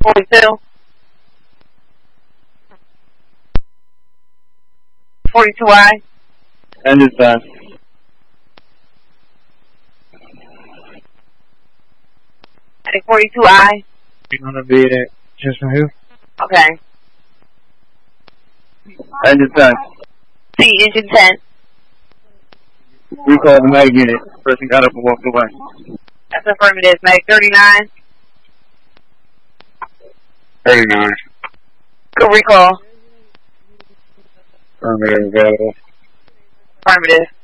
42. 42I. Engine 10. Hey, 42I. You're gonna be there. Just from who? Okay. Engine 10. See, engine 10. Recall the mag unit. Person got up and walked away. That's affirmative. Mag 39. 39. Good recall. Affirmative available. Affirmative.